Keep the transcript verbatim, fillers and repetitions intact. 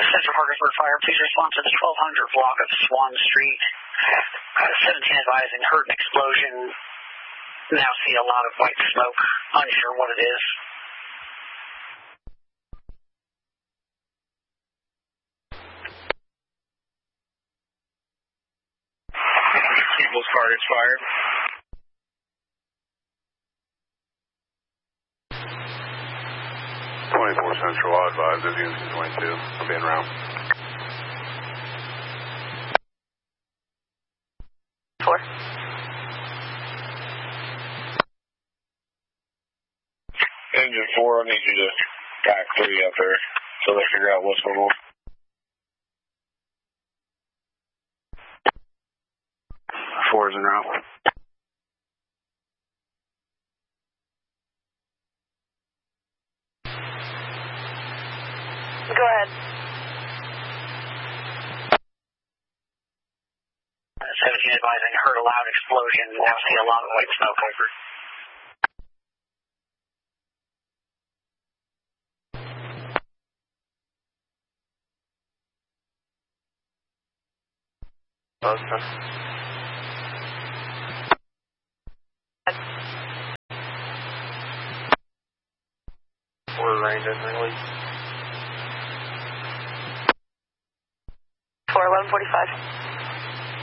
Central Parkersburg Fire, please respond to the twelve hundred block of Swan Street. Uh, seventeen advising heard an explosion. Now see a lot of white smoke. Unsure what it is. People's Cartage Fire. twenty-four Central, I'll advise those units in twenty-two. I'm being around. Four. Engine four, I need you to pack three up there so they figure out what's going on. Four is en route. Go ahead. seventeen advising heard a loud explosion. Now see a lot of white smoke over. Boston. Four range and release. four eleven forty-five.